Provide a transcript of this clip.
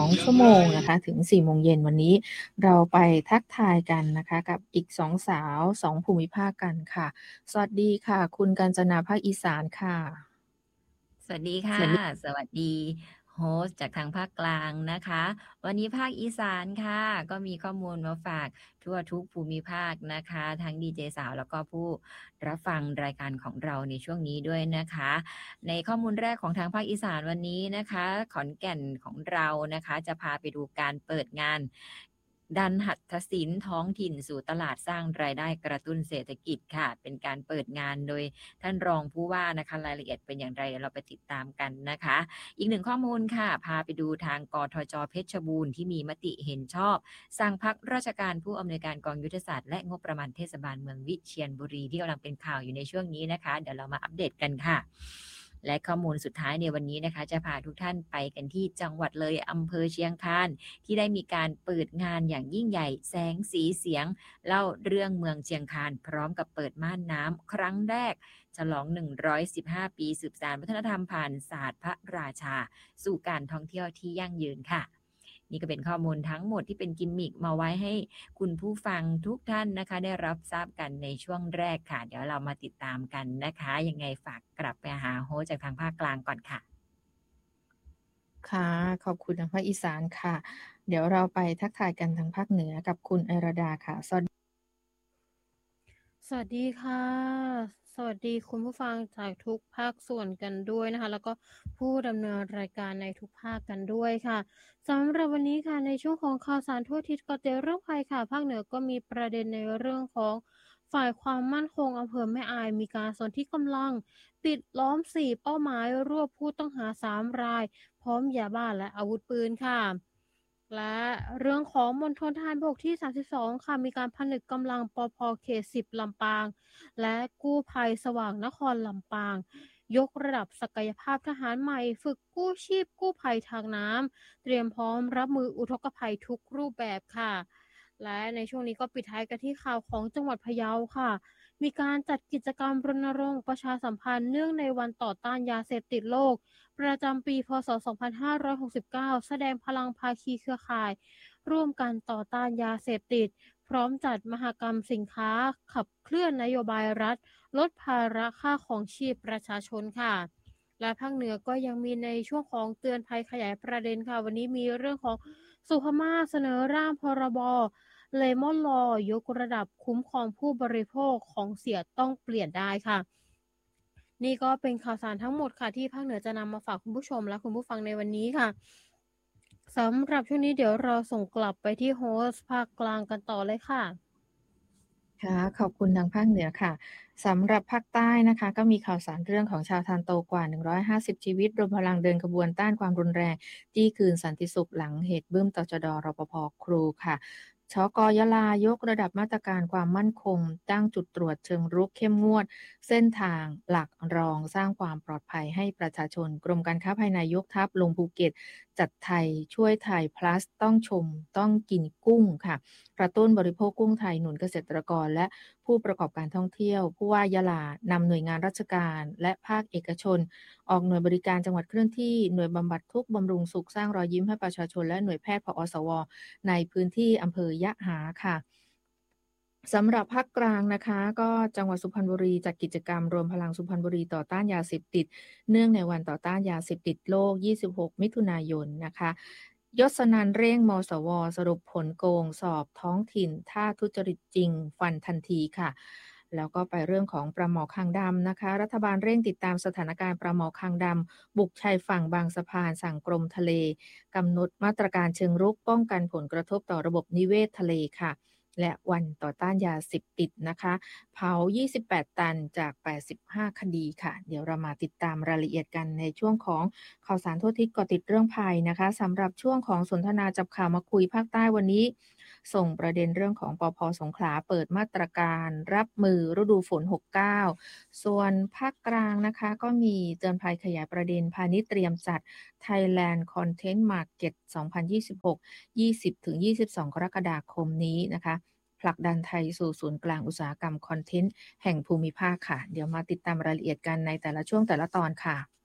2ชั่วโมงนะคะถึง4โมงเย็นวันนี้เราไปทักทายกันนะคะกับอีก2สาว2ภูมิภาคกันค่ะสวัสดีค่ะคุณกาญจนาภาคอีสานค่ะสวัสดีค่ะ สวัสดีโฮสต์จากทางภาคกลางนะคะ วันนี้ภาคอีสานค่ะ ก็มีข้อมูลมาฝากทั่วทุกภูมิภาคนะคะ ทั้งดีเจสาวแล้วก็ผู้รับฟังรายการของเราในช่วงนี้ด้วยนะคะ ในข้อมูลแรกของทางภาคอีสานวันนี้นะคะ ขอนแก่นของเรานะคะ จะพาไปดูการเปิดงานดันหัตถศิลป์ท้องถิ่นสู่ตลาดสร้างรายได้กระตุ้นเศรษฐกิจค่ะ เป็นการเปิดงานโดยท่านรองผู้ว่านะคะรายละเอียดเป็นอย่างไรเราไปติดตามกันนะคะ อีกหนึ่งข้อมูลค่ะพาไปดูทางกทจเพชรบูรณ์ที่มีมติเห็นชอบสั่งพักราชการผู้อำนวยการกองยุทธศาสตร์และงบประมาณเทศบาลเมืองวิเชียรบุรีที่กำลังเป็นข่าวอยู่ในช่วงนี้นะคะเดี๋ยวเรามาอัปเดตกันค่ะและข้อมูลสุดท้ายในวันนี้นะคะจะพาทุกท่านไปกันที่จังหวัดเลยอำเภอเชียงคานที่ได้มีการเปิดงานอย่างยิ่งใหญ่แสงสีเสียงเล่าเรื่องเมืองเชียงคานพร้อมกับเปิดม่านน้ำครั้งแรกฉลอง115ปีสืบสานวัฒนธรรมผ่านศาสตร์พระราชาสู่การท่องเที่ยวที่ยั่งยืนค่ะนี่ก็เป็นข้อมูลทั้งหมดที่เป็นกิมมิคมาไว้ให้คุณผู้ฟังทุกท่านนะคะได้รับทราบกันในช่วงแรกค่ะเดี๋ยวเรามาติดตามกันนะคะยังไงฝากกลับไปหาโฮสต์จากทางภาคกลางก่อนค่ะค่ะขอบคุณทางภาคอีสานค่ะเดี๋ยวเราไปทักทายกันทางภาคเหนือกับคุณไอราดาค่ะสวัสดีค่ะ สวัสดีคุณผู้ฟังจากทุกภาคส่วนกันด้วยนะคะ แล้วก็ผู้ดำเนินรายการในทุกภาคกันด้วยค่ะสำหรับวันนี้ค่ะในช่วงของข่าวสารทั่วทิศเกษตรเรื่องภัยค่ะภาคเหนือก็มีประเด็นในเรื่องของฝ่ายความมั่นคงอำเภอแม่อายมีการสนที่กำลังปิดล้อม4เป้าหมายรวบผู้ต้องหา3รายพร้อมยาบ้าและอาวุธปืนค่ะและเรื่องของมณฑลทหารบกที่32ค่ะมีการผนึกกำลังปภเขต10ลำปางและกู้ภัยสว่างนครลำปางยกระดับศักยภาพทหารใหม่ฝึกกู้ชีพกู้ภัยทางน้ำเตรียมพร้อมรับมืออุทกภัยทุกรูปแบบค่ะและในช่วงนี้ก็ปิดท้ายกันที่ข่าวของจังหวัดพะเยาค่ะมีการจัดกิจกรรมรณรงค์ประชาสัมพันธ์เนื่องในวันต่อต้านยาเสพติดโลก ประจำปีพศ2569แสดงพลังภาคีเครือข่ายร่วมกันต่อต้านยาเสพติดพร้อมจัดมหกรรมสินค้าขับเคลื่อนนโยบายรัฐลดภาระค่าของชีพประชาชนค่ะและภาคเหนือก็ยังมีในช่วงของเตือนภัยขยายประเด็นค่ะวันนี้มีเรื่องของสุพม่าเสนอร่างพรบเลมอนลอยกระดับคุ้มครองผู้บริโภคของเสียต้องเปลี่ยนได้ค่ะนี่ก็เป็นข่าวสารทั้งหมดค่ะที่ภาคเหนือจะนำมาฝากคุณผู้ชมและคุณผู้ฟังในวันนี้ค่ะสำหรับช่วงนี้เดี๋ยวเราส่งกลับไปที่โฮสต์ภาคกลางกันต่อเลยค่ะค่ะขอบคุณทางภาคเหนือค่ะสำหรับภาคใต้นะคะก็มีข่าวสารเรื่องของชาวทานโตกว่า150ชีวิตรวมพลังเดินขบวนต้านความรุนแรงจี้คืนสันติสุขหลังเหตุบึ้มตชดรปภครูค่ะชกยะลายกระดับมาตรการความมั่นคงตั้งจุดตรวจเชิงรุกเข้มงวดเส้นทางหลักรองสร้างความปลอดภัยให้ประชาชนกรมการค้าภายในยกทัพลงภูเก็ตจัดไทยช่วยไทย plus ต้องชมต้องกินกุ้งค่ะกระตุ้นบริโภคกุ้งไทยหนุนเกษตรกรและผู้ประกอบการท่องเที่ยวผู้ว่ายะลานำหน่วยงานราชการและภาคเอกชนออกหน่วยบริการจังหวัดเคลื่อนที่หน่วยบำบัดทุกข์บำรุงสุขสร้างรอยยิ้มให้ประชาชนและหน่วยแพทย์พอสวในพื้นที่อำเภอยะหาค่ะสำหรับภาคกลางนะคะก็จังหวัดสุพรรณบุรีจัดกิจกรรมรวมพลังสุพรรณบุรีต่อต้านยาเสพติดเนื่องในวันต่อต้านยาเสพติดโลก26มิถุนายนนะคะยศนันท์เร่งมสวสรุปผลโกงสอบท้องถิ่นถ้าทุจริตจริงฟันทันทีค่ะแล้วก็ไปเรื่องของปลาหมอคางดำนะคะรัฐบาลเร่งติดตามสถานการณ์ปลาหมอคางดำบุกชายฝั่งบางสะพานสั่งกรมทะเลกำหนดมาตรการเชิงรุกป้องกันผลกระทบต่อระบบนิเวศทะเลค่ะ และวันต่อต้านยาเสพติดนะคะเผา28ตันจาก85คดีค่ะเดี๋ยวเรามาติดตามรายละเอียดกันในช่วงของข่าวสารทั่วทิศก่อติดเรื่องภัยนะคะสำหรับช่วงของสนทนาจับข่าวมาคุยภาคใต้วันนี้ส่งประเด็นเรื่องของปภสงขลาเปิดมาตรการรับมือฤดูฝน69ส่วนภาคกลางนะคะก็มีเตือนภัยขยายประเด็นพาณิชย์เตรียมจัด Thailand Content Market 2026 20-22 กรกฎาคมนี้นะคะผลักดันไทยสู่ศูนย์กลางอุตสาหกรรมคอนเทนต์แห่งภูมิภาคค่ะเดี๋ยวมาติดตามรายละเอียดกันในแต่ละช่วงแต่ละตอนค่ะ